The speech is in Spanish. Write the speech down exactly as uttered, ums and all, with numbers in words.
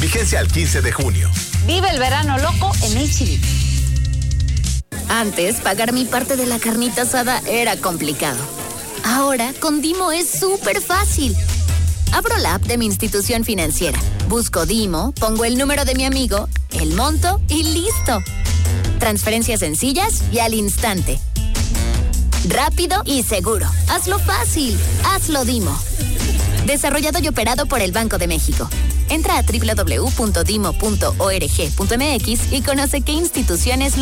Vigencia al quince de junio. Vive el verano loco en H D. Antes, pagar mi parte de la carnita asada era complicado. Ahora, con Dimo es súper fácil. Abro la app de mi institución financiera, busco Dimo, pongo el número de mi amigo, el monto y listo. Transferencias sencillas y al instante. Rápido y seguro. Hazlo fácil. Hazlo Dimo. Desarrollado y operado por el Banco de México. Entra a doble u doble u doble u punto dimo punto org punto m x y conoce qué instituciones lo